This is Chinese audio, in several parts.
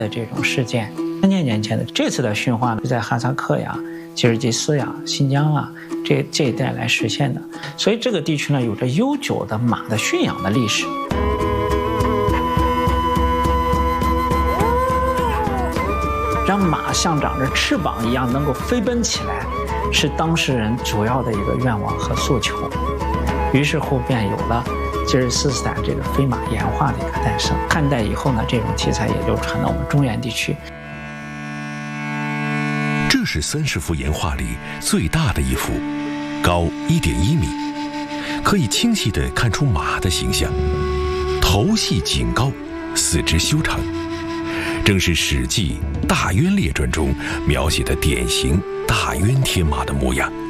的这种事件，3000年前的这次的驯化呢，是在哈萨克呀、吉尔吉斯呀、新疆啊这一带来实现的，所以这个地区呢有着悠久的马的驯养的历史。让马像长着翅膀一样能够飞奔起来，是当事人主要的一个愿望和诉求。于是乎便有了吉尔吉斯斯坦这个飞马岩画的一个诞生。汉代以后呢，这种题材也就传到我们中原地区。 这是30幅岩画里最大的一幅，高1.1米，可以清晰地看出马的形象，头细颈高，四肢修长，正是《史记·大渊列传》中描写的典型大渊天马的模样。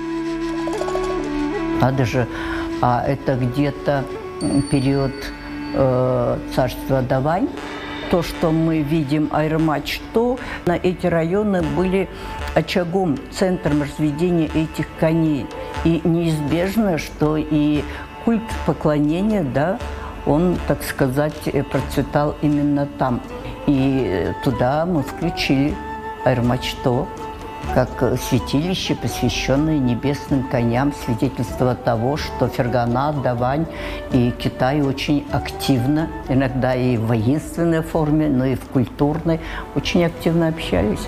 Это где-то период царства Давань. То, что мы видим Айрмач-То, эти районы были очагом, центром разведения этих коней. И неизбежно, что и культ поклонения, да, он, так сказать, процветал именно там. И туда мы включили Айрмач-То как святилище, посвященное небесным коням, свидетельство того, что Фергана, Давань и Китай очень активно, иногда и в воинственной форме, но и в культурной, очень активно общались.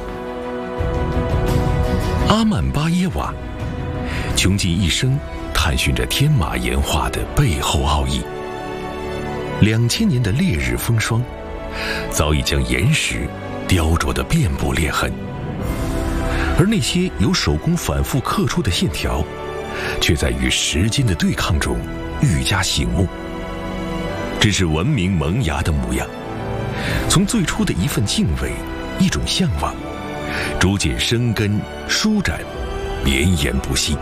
阿曼巴耶瓦穷尽一生探寻着天马岩画的背后奥义。2000年的烈日风霜，早已将岩石雕琢得遍布裂痕。而那些由手工反复刻出的线条，却在与时间的对抗中愈加醒目。这是文明萌芽的模样，从最初的一份敬畏、一种向往，逐渐生根、舒展、绵延不息。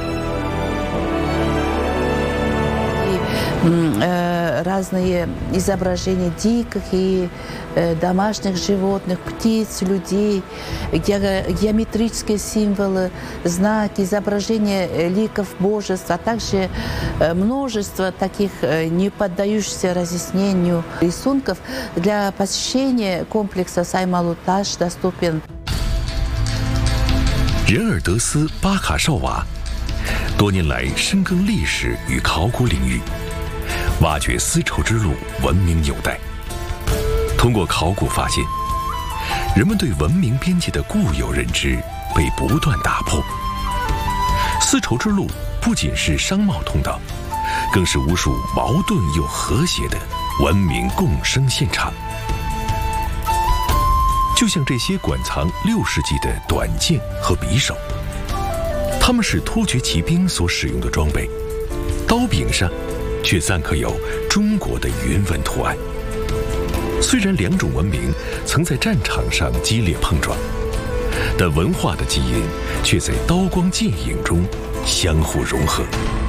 Разные изображения диких и домашних животных, птиц, людей, геометрические символы, знаки, изображения ликов божеств, а также множество таких не поддающихся разъяснению рисунков. Для посещения комплекса Сайма-Луташ доступен. 仁尔德斯巴卡绍瓦多年来深耕历史与考古领域，挖掘丝绸之路文明纽带。通过考古发现，人们对文明边界的固有认知被不断打破。丝绸之路不仅是商贸通道，更是无数矛盾又和谐的文明共生现场。就像这些馆藏6世纪的短剑和匕首，它们是突厥骑兵所使用的装备，刀柄上却暂刻有中国的云纹图案。虽然2种文明曾在战场上激烈碰撞，但文化的基因却在刀光剑影中相互融合。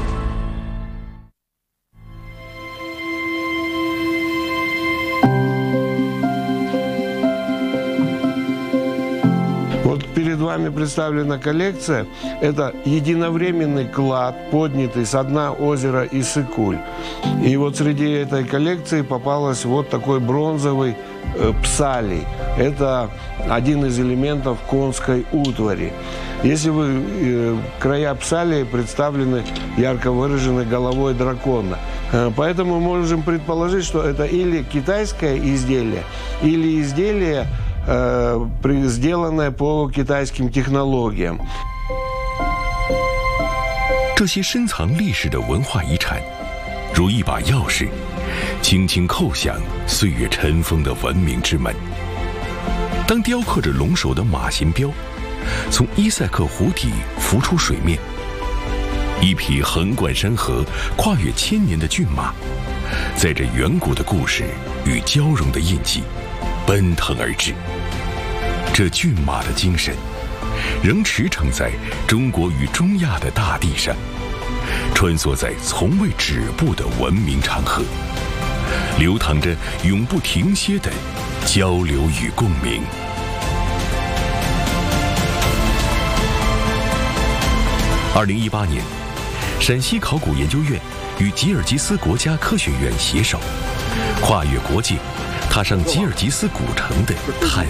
Перед вами представлена коллекция. Это единовременный клад, поднятый с дна озера Иссык-Куль. И вот среди этой коллекции попалась вот такой бронзовый псалий. Это один из элементов конской утвари. Если вы края псалии представлены ярко выраженной головой дракона. Поэтому мы можем предположить, что это или китайское изделие, или изделие, сделанное по китайским технологиям. 这些深藏历史的文化遗产，如一把钥匙，轻轻叩响岁月尘封的文明之门。当雕刻着龙首的马衔标从伊塞克湖底浮出水面，一匹横贯山河、跨越1000年的骏马，载着远古的故事与交融的印记，奔腾而至。这骏马的精神，仍驰骋在中国与中亚的大地上，穿梭在从未止步的文明长河，流淌着永不停歇的交流与共鸣。2018年，陕西考古研究院与吉尔吉斯国家科学院携手，跨越国境， 踏上吉尔吉斯古城的探